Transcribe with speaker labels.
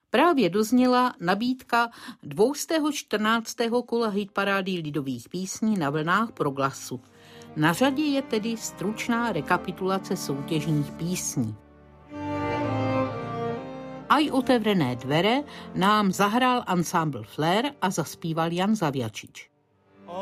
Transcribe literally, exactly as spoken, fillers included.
Speaker 1: Právě dozněla nabídka dvoustého čtrnáctého kola hitparády lidových písní na vlnách Proglasu. Na řadě je tedy stručná rekapitulace soutěžních písní. Aj otevřené dvere nám zahrál ansámbl Flair a zaspíval Jan Zaviačič.